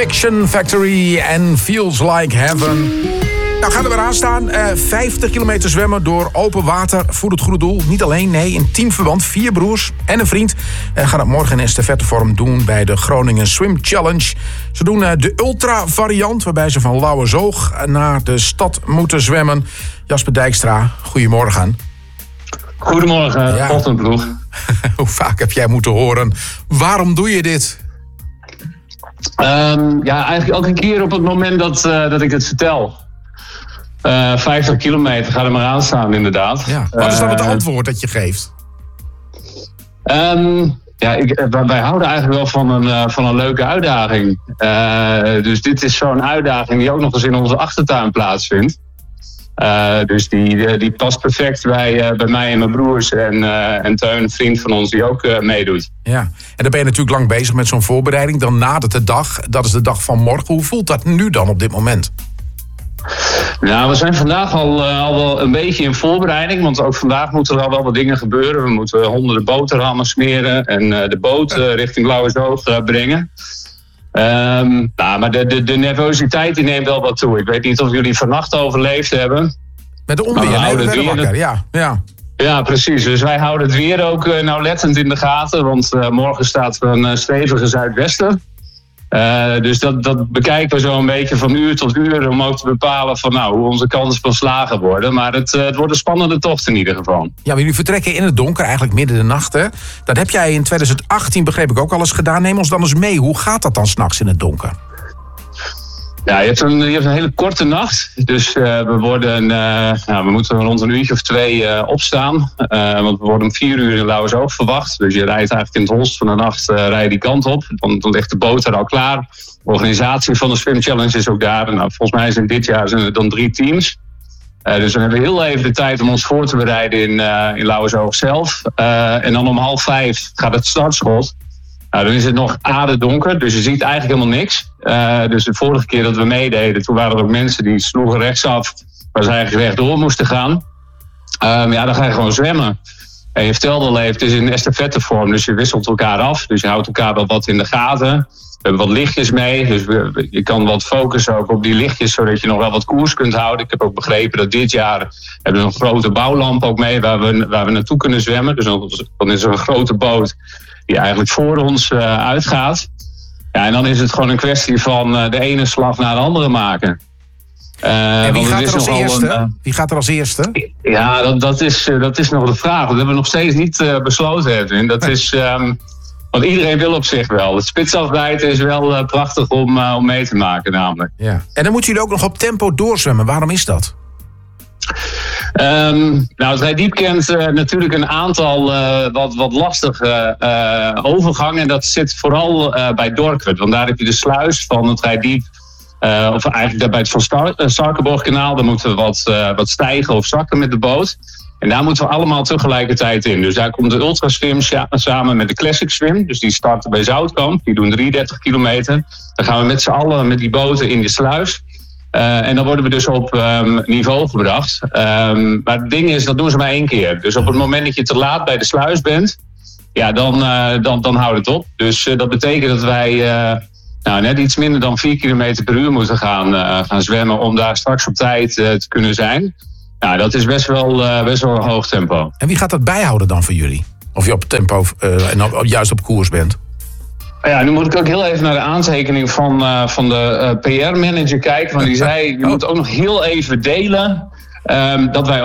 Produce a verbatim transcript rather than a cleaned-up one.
Fiction Factory en Feels Like Heaven. Nou, gaan we eraan staan. Uh, vijftig kilometer zwemmen door open water voor het goede doel. Niet alleen, nee, in teamverband. Vier broers en een vriend uh, gaan het morgen in estafettevorm doen bij de Groningen Swim Challenge. Ze doen uh, de ultra variant, waarbij ze van Lauwersoog naar de stad moeten zwemmen. Jasper Dijkstra, goedemorgen. Goedemorgen, ja. ochtendploeg. Hoe vaak heb jij moeten horen? Waarom doe je dit? Um, ja, eigenlijk elke keer op het moment dat, uh, dat ik het vertel. Uh, vijftig kilometer, ga er maar aan staan inderdaad. Ja. Wat is dan het uh, antwoord dat je geeft? Um, ja, ik, wij houden eigenlijk wel van een, uh, van een leuke uitdaging. Uh, dus dit is zo'n uitdaging die ook nog eens in onze achtertuin plaatsvindt. Uh, dus die, die past perfect bij, uh, bij mij en mijn broers en, uh, en Teun, een vriend van ons die ook uh, meedoet. Ja, en dan ben je natuurlijk lang bezig met zo'n voorbereiding. Dan nadert de dag, dat is de dag van morgen. Hoe voelt dat nu dan op dit moment? Nou, we zijn vandaag al, uh, al wel een beetje in voorbereiding. Want ook vandaag moeten er al wel wat dingen gebeuren. We moeten honderden boterhammen smeren en uh, de boot uh, richting Lauwersoog uh, brengen. Um, nou, maar de, de, de nervositeit die neemt wel wat toe. Ik weet niet of jullie vannacht overleefd hebben. Met de onweer, nee, we werden wakker, ja, ja. Ja, precies. Dus wij houden het weer ook uh, nauwlettend in de gaten. Want uh, morgen staat er een uh, stevige zuidwester. Uh, dus dat, dat bekijken we zo een beetje van uur tot uur om ook te bepalen van, nou, hoe onze kansen van slagen worden. Maar het, uh, het wordt een spannende tocht in ieder geval. Ja, maar jullie vertrekken in het donker, eigenlijk midden de nacht, hè? Dat heb jij in twintig achttien, begreep ik, ook al eens gedaan. Neem ons dan eens mee. Hoe gaat dat dan 's nachts in het donker? Ja, je hebt een, je hebt een hele korte nacht. Dus uh, we, worden, uh, nou, we moeten rond een uurtje of twee uh, opstaan. Uh, want we worden om vier uur in Lauwersoog verwacht. Dus je rijdt eigenlijk in het holst van de nacht uh, rij je die kant op. Dan, dan ligt de boot er al klaar. De organisatie van de Swim Challenge is ook daar. Nou, volgens mij zijn dit jaar zijn er dan drie teams. Uh, dus dan hebben we heel even de tijd om ons voor te bereiden in, uh, in Lauwersoog zelf. Uh, en dan om half vijf gaat het startschot. Nou, dan is het nog aderdonker, dus je ziet eigenlijk helemaal niks. Uh, dus de vorige keer dat we meededen, toen waren er ook mensen die sloegen rechtsaf, waar ze eigenlijk rechtdoor moesten gaan. Um, ja, dan ga je gewoon zwemmen. En je vertelde al even, het is in estafettevorm, dus je wisselt elkaar af. Dus je houdt elkaar wel wat in de gaten. We hebben wat lichtjes mee, dus we, je kan wat focussen ook op die lichtjes, zodat je nog wel wat koers kunt houden. Ik heb ook begrepen dat dit jaar hebben we een grote bouwlamp ook mee, waar we, waar we naartoe kunnen zwemmen. Dus dan is er een grote boot die eigenlijk voor ons uh, uitgaat. Ja, en dan is het gewoon een kwestie van uh, de ene slag naar de andere maken. Uh, en wie gaat, er als eerste? Een, uh, wie gaat er als eerste? Ja, dat, dat, is, uh, dat is nog de vraag. Dat hebben we nog steeds niet uh, besloten, Edwin. Dat is, um, want iedereen wil op zich wel. Het spitsafbijten is wel uh, prachtig om, uh, om mee te maken, namelijk. Ja. En dan moeten jullie ook nog op tempo doorzwemmen. Waarom is dat? Um, nou, het Reitdiep kent uh, natuurlijk een aantal uh, wat, wat lastige uh, overgangen. Dat zit vooral uh, bij Dorkwerd. Want daar heb je de sluis van het Reitdiep. Uh, of eigenlijk daar bij het Van Star- uh, Starkenborgkanaal. Daar moeten we wat, uh, wat stijgen of zakken met de boot. En daar moeten we allemaal tegelijkertijd in. Dus daar komt de Ultraswim samen met de Classic Swim. Dus die starten bij Zoutkamp. Die doen drieëndertig kilometer. Dan gaan we met z'n allen met die boten in de sluis. Uh, en dan worden we dus op um, niveau gebracht. Um, maar het ding is, dat doen ze maar één keer. Dus op het moment dat je te laat bij de sluis bent, ja, dan, uh, dan, dan houdt het op. Dus uh, dat betekent dat wij uh, nou, net iets minder dan vier kilometer per uur moeten gaan, uh, gaan zwemmen om daar straks op tijd uh, te kunnen zijn. Nou, dat is best wel, uh, best wel een hoog tempo. En wie gaat dat bijhouden dan voor jullie? Of je op tempo uh, en op, juist op koers bent? Ja, nu moet ik ook heel even naar de aantekening van, uh, van de uh, P R-manager kijken. Want die zei, je moet ook nog heel even delen um, dat wij